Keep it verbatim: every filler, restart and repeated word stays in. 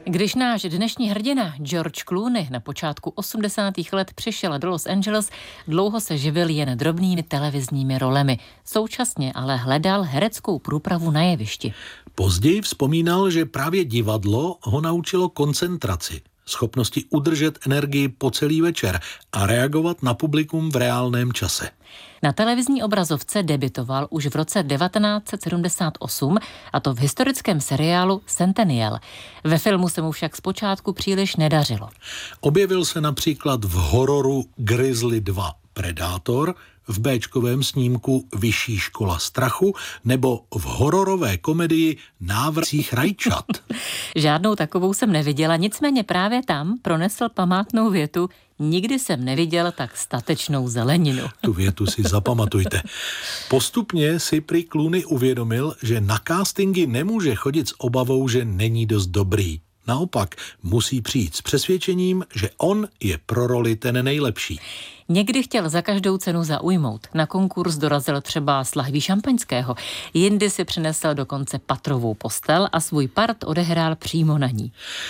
Když náš dnešní hrdina George Clooney na počátku osmdesátých let přišel do Los Angeles, dlouho se živil jen drobnými televizními rolemi. Současně ale hledal hereckou průpravu na jevišti. Později vzpomínal, že právě divadlo ho naučilo koncentraci, schopnosti udržet energii po celý večer a reagovat na publikum v reálném čase. Na televizní obrazovce debutoval už v roce devatenáct set sedmdesát osm, a to v historickém seriálu Centennial. Ve filmu se mu však zpočátku příliš nedařilo. Objevil se například v hororu Grizzly dva Predátor, v béčkovém snímku Vyšší škola strachu nebo v hororové komedii Návrcích rajčat. Žádnou takovou jsem neviděla, nicméně právě tam pronesl památnou větu: nikdy jsem neviděl tak statečnou zeleninu. Tu větu si zapamatujte. Postupně si prý Clooney uvědomil, že na castingy nemůže chodit s obavou, že není dost dobrý. Naopak musí přijít s přesvědčením, že on je pro roli ten nejlepší. Někdy chtěl za každou cenu zaujmout. Na konkurs dorazil třeba s lahví šampaňského. Jindy si přinesl dokonce patrovou postel a svůj part odehrál přímo na ní.